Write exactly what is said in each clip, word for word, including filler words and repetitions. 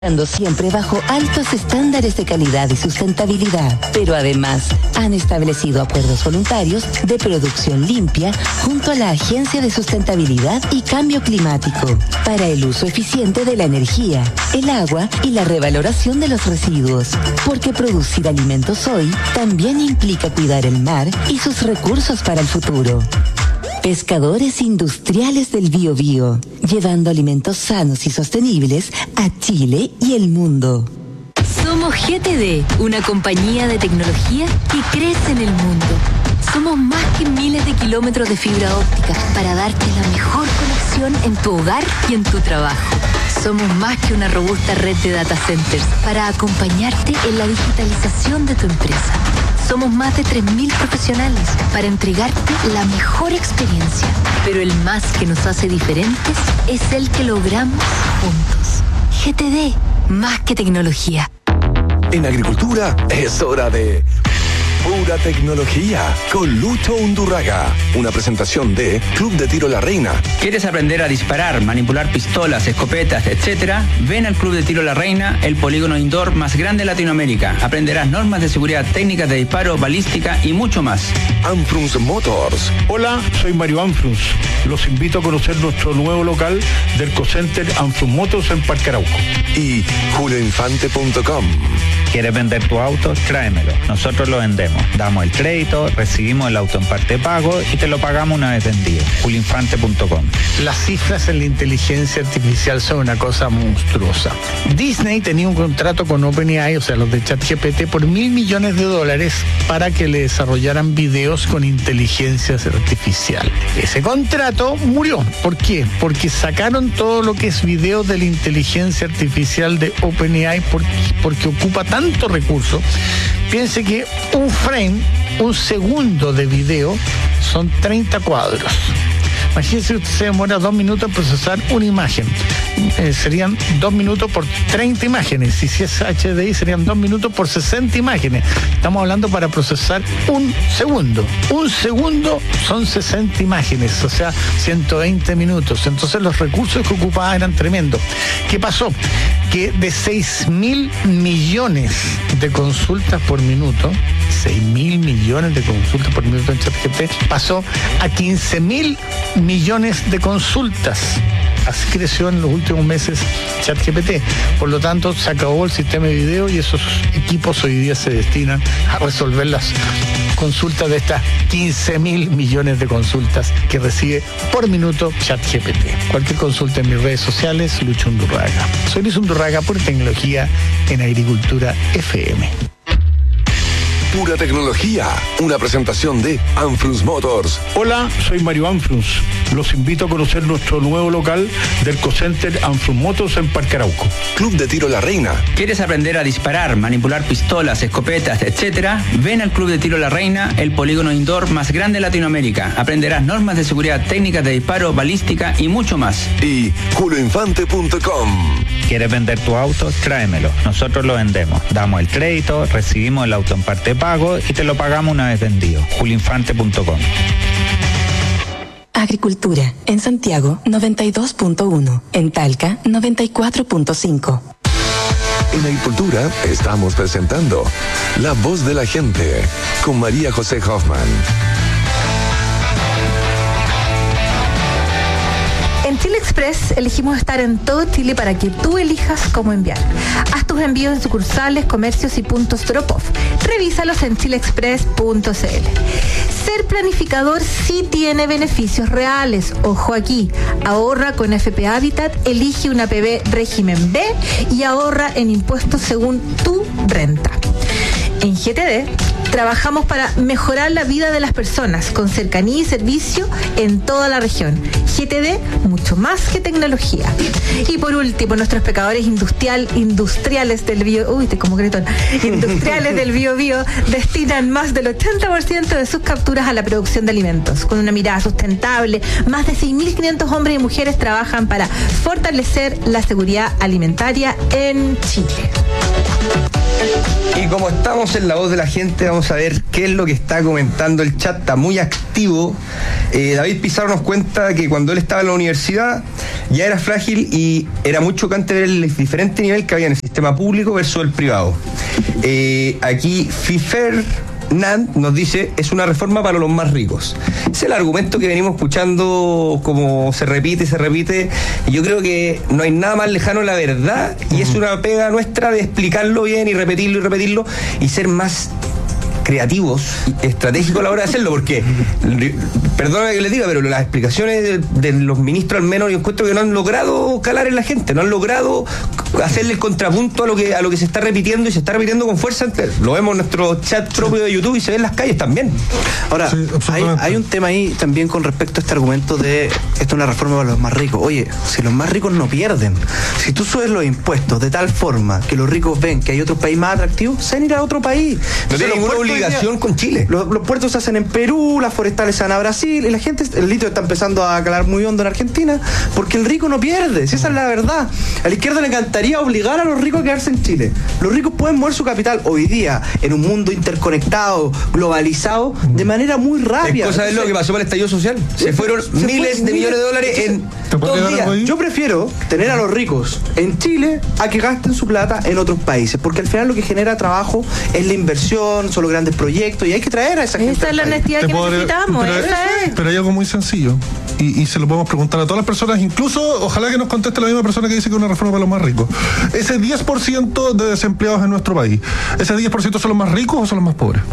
Siempre bajo altos estándares de calidad y sustentabilidad, pero además han establecido acuerdos voluntarios de producción limpia junto a la Agencia de Sustentabilidad y Cambio Climático para el uso eficiente de la energía, el agua y la revaloración de los residuos, porque producir alimentos hoy también implica cuidar el mar y sus recursos para el futuro. Pescadores Industriales del Biobío, llevando alimentos sanos y sostenibles a Chile y el mundo. Somos G T D, una compañía de tecnología que crece en el mundo. Somos más que miles de kilómetros de fibra óptica para darte la mejor conexión en tu hogar y en tu trabajo. Somos más que una robusta red de data centers para acompañarte en la digitalización de tu empresa. Somos más de tres mil profesionales para entregarte la mejor experiencia. Pero el más que nos hace diferentes es el que logramos juntos. G T D, más que tecnología. En agricultura es hora de Pura Tecnología con Lucho Undurraga. Una presentación de Club de Tiro La Reina. ¿Quieres aprender a disparar, manipular pistolas, escopetas, etcétera? Ven al Club de Tiro La Reina, el polígono indoor más grande de Latinoamérica. Aprenderás normas de seguridad, técnicas de disparo, balística y mucho más. Anfrunz Motors. Hola, soy Mario Anfrunz. Los invito a conocer nuestro nuevo local del Cocenter Anfrunz Motors en Parque Arauco. Y julio infante punto com. ¿Quieres vender tu auto? Tráemelo. Nosotros lo vendemos. Damos el crédito, recibimos el auto en parte pago y te lo pagamos una vez vendido. julio infante punto com. Las cifras en la inteligencia artificial son una cosa monstruosa. Disney tenía un contrato con OpenAI, o sea, los de ChatGPT, por mil millones de dólares para que le desarrollaran videos con inteligencia artificial. Ese contrato murió. ¿Por qué? Porque sacaron todo lo que es videos de la inteligencia artificial de OpenAI porque, porque ocupa tanto recurso. Piense que un frame, un segundo de video, son treinta cuadros. Imagínense, usted se demora dos minutos en procesar una imagen. Eh, serían dos minutos por treinta imágenes. Y si es H D I, serían dos minutos por sesenta imágenes. Estamos hablando para procesar un segundo. Un segundo son sesenta imágenes, o sea, ciento veinte minutos. Entonces los recursos que ocupaba eran tremendos. ¿Qué pasó? Que de seis mil millones de consultas por minuto, seis mil millones de consultas por minuto en ChatGPT, pasó a quince mil millones de consultas. Así creció en los últimos meses ChatGPT. Por lo tanto, se acabó el sistema de video y esos equipos hoy día se destinan a resolver las consultas de estas quince mil millones de consultas que recibe por minuto ChatGPT. Cualquier consulta en mis redes sociales, Lucho Undurraga. Soy Luis Undurraga, por tecnología en Agricultura F M. Pura Tecnología, una presentación de Anfrunz Motors. Hola, soy Mario Anfrunz. Los invito a conocer nuestro nuevo local del Cocenter Anfrunz Motors en Parque Arauco. Club de Tiro La Reina. ¿Quieres aprender a disparar, manipular pistolas, escopetas, etcétera? Ven al Club de Tiro La Reina, el polígono indoor más grande de Latinoamérica. Aprenderás normas de seguridad, técnicas de disparo, balística y mucho más. Y julio infante punto com. ¿Quieres vender tu auto? Tráemelo. Nosotros lo vendemos. Damos el crédito, recibimos el auto en parte pago y te lo pagamos una vez vendido. julio infante punto com. Agricultura, en Santiago noventa y dos punto uno, en Talca noventa y cuatro punto cinco. En Agricultura estamos presentando La Voz de la Gente con María José Hoffman. En Chile Express elegimos estar en todo Chile para que tú elijas cómo enviar. Haz tus envíos en sucursales, comercios y puntos drop-off. Revísalos en chile express punto c l. Ser planificador sí tiene beneficios reales. Ojo aquí, ahorra con F P Habitat, elige una P B régimen B y ahorra en impuestos según tu renta. En G T D trabajamos para mejorar la vida de las personas con cercanía y servicio en toda la región. G T D, mucho más que tecnología. Y por último, nuestros pescadores industrial, industriales del bio, uy, te como gritón, industriales del bio bio destinan más del ochenta por ciento de sus capturas a la producción de alimentos. Con una mirada sustentable, más de seis mil quinientos hombres y mujeres trabajan para fortalecer la seguridad alimentaria en Chile. Y como estamos en La Voz de la Gente, vamos a ver qué es lo que está comentando el chat. Está muy activo. Eh, David Pizarro nos cuenta que cuando él estaba en la universidad ya era frágil y era muy chocante ver el diferente nivel que había en el sistema público versus el privado. Eh, aquí Fifer Nant nos dice, es una reforma para los más ricos. Es el argumento que venimos escuchando, como se repite y se repite, y yo creo que no hay nada más lejano a la verdad, y es una pega nuestra de explicarlo bien y repetirlo y repetirlo y ser más creativos y estratégicos a la hora de hacerlo, porque perdóname que les diga, pero las explicaciones de, de los ministros al menos yo encuentro que no han logrado calar en la gente, no han logrado hacerle el contrapunto a lo que a lo que se está repitiendo y se está repitiendo con fuerza. Lo vemos en nuestro chat propio de YouTube y se ve en las calles también. Ahora, sí, hay, hay un tema ahí también con respecto a este argumento de esto es una reforma para los más ricos. Oye, si los más ricos no pierden, si tú subes los impuestos de tal forma que los ricos ven que hay otro país más atractivo, se van a ir a otro país. No tiene ninguna obligación con Chile. Los, los puertos se hacen en Perú, las forestales se van a Brasil, y la gente, el litio está empezando a calar muy hondo en Argentina, porque el rico no pierde, si esa es la verdad. A la izquierda le encantaría obligar a los ricos a quedarse en Chile. Los ricos pueden mover su capital hoy día en un mundo interconectado, globalizado, de manera muy rápida. Es cosa de lo que pasó para el estallido social. Se fueron se miles fue, de millones de dólares en dos días. Yo prefiero tener a los ricos en Chile a que gasten su plata en otros países, porque al final lo que genera trabajo es la inversión, son los grandes proyectos, y hay que traer a esa gente. Esa es la honestidad que necesitamos. Pero, esa es. pero hay algo muy sencillo, y, y se lo podemos preguntar a todas las personas, incluso ojalá que nos conteste la misma persona que dice que es una reforma para los más ricos. Ese diez por ciento de desempleados en nuestro país, ¿ese diez por ciento son los más ricos o son los más pobres?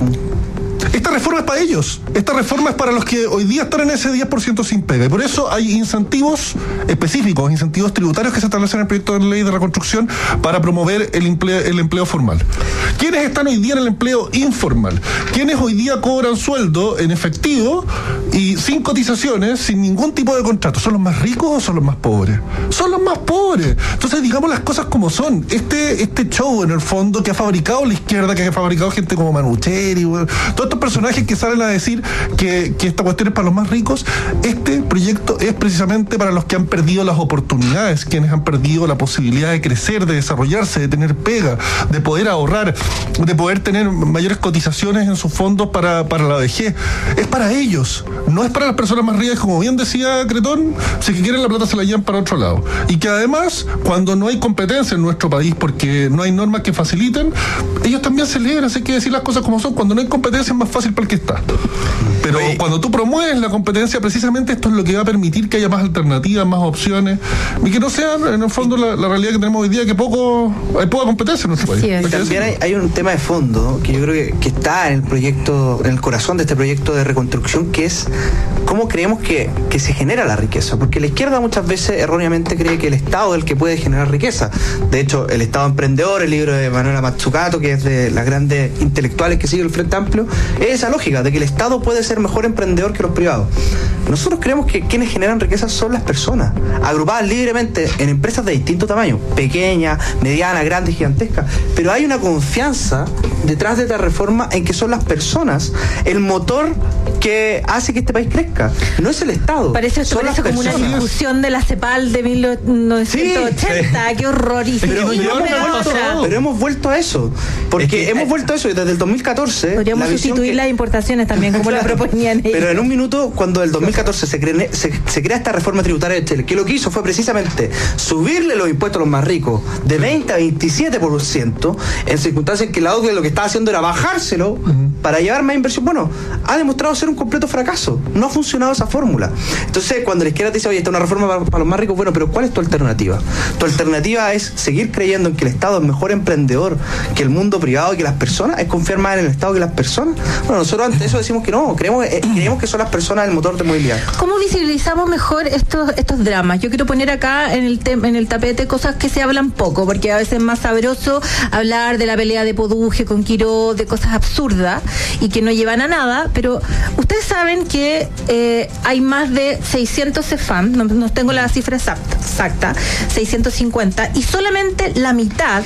Esta reforma es para ellos. Esta reforma es para los que hoy día están en ese diez por ciento sin pega. Y por eso hay incentivos específicos, incentivos tributarios que se establecen en el proyecto de ley de reconstrucción para promover el empleo, el empleo formal. ¿Quiénes están hoy día en el empleo informal? ¿Quiénes hoy día cobran sueldo en efectivo y sin cotizaciones, sin ningún tipo de contrato? ¿Son los más ricos o son los más pobres? Son los más pobres. Entonces, digamos las cosas como son. Este, este show, en el fondo, que ha fabricado la izquierda, que ha fabricado gente como Manucheri, todos estos personajes que salen a decir que, que esta cuestión es para los más ricos, este proyecto es precisamente para los que han perdido las oportunidades, quienes han perdido la posibilidad de crecer, de desarrollarse, de tener pega, de poder ahorrar, de poder tener mayores cotizaciones en sus fondos para, para la vejez. Es para ellos, no es para las personas más ricas, como bien decía Cretón, si que quieren la plata se la llevan para otro lado. Y que además, cuando no hay competencia en nuestro país, porque no hay normas que faciliten, ellos también celebran, así que decir las cosas como son. Cuando no hay competencia es más fácil para el que está. Pero Oye. cuando tú promueves la competencia, precisamente esto es lo que va a permitir que haya más alternativas, más opciones, y que no sea, en el fondo, la, la realidad que tenemos hoy día, que poco hay poca competencia en nuestro país. Sí, también hay, hay un tema de fondo que yo creo que, que está en el proyecto, en el corazón de este proyecto de reconstrucción, que es cómo creemos que, que se genera la riqueza. Porque la izquierda muchas veces erróneamente cree que el Estado es el que puede generar riqueza. De hecho, el Estado Emprendedor, el libro de Manuela Mazzucato, que es de las grandes intelectuales que sigue el Frente Amplio, es esa lógica de que el Estado puede ser mejor emprendedor que los privados. Nosotros creemos que quienes generan riqueza son las personas, agrupadas libremente en empresas de distinto tamaño, pequeñas, medianas, grandes, gigantescas, pero hay una confianza detrás de esta reforma en que son las personas el motor que hace que este país crezca, no es el Estado. Parece esto parece como una discusión de la CEPAL de mil novecientos ochenta, sí. Qué horrorísimo. Pero, pero, pero, pero hemos vuelto a eso, porque es que, hemos eh, vuelto a eso desde el dos mil catorce. Podríamos sustituir que, las importaciones también, como claro, la proponían ellos. Pero en un minuto, cuando el dos mil catorce se, cre, se, se crea esta reforma tributaria de Chile, que lo que hizo fue precisamente subirle los impuestos a los más ricos de veinte a veintisiete por ciento, en circunstancias en que la O C D E lo que estaba haciendo era bajárselo uh-huh. para llevar más inversión. Bueno, ha demostrado ser un completo fracaso. No ha funcionado esa fórmula. Entonces, cuando la izquierda te dice, oye, esta es una reforma para, para los más ricos, bueno, pero ¿cuál es tu alternativa? Tu alternativa es seguir creyendo en que el Estado es mejor emprendedor que el mundo privado y que las personas, es confiar más en el Estado que las personas. Bueno, nosotros ante eso decimos que no, creemos, eh, creemos que son las personas el motor de movilidad. ¿Cómo visibilizamos mejor estos estos dramas? Yo quiero poner acá en el, te, en el tapete cosas que se hablan poco, porque a veces es más sabroso hablar de la pelea de Poduje con Quiró, de cosas absurdas y que no llevan a nada, pero ustedes saben que eh, hay más de seiscientos CEFAM, no, no tengo la cifra exacta, exacta, seiscientos cincuenta, y solamente la mitad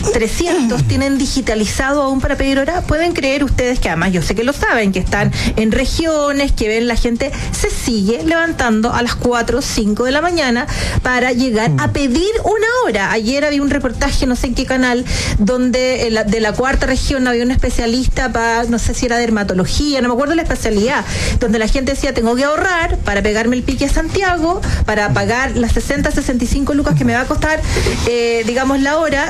trescientos tienen digitalizado aún para pedir hora. Pueden creer ustedes que además yo sé que lo saben, que están en regiones, que ven la gente se sigue levantando a las cuatro o cinco de la mañana para llegar a pedir una hora. Ayer había un reportaje, no sé en qué canal, donde la, de la cuarta región había un especialista para, no sé si era dermatología, no me acuerdo la especialidad, donde la gente decía, tengo que ahorrar para pegarme el pique a Santiago, para pagar las sesenta, sesenta y cinco lucas que me va a costar, eh, digamos, la hora.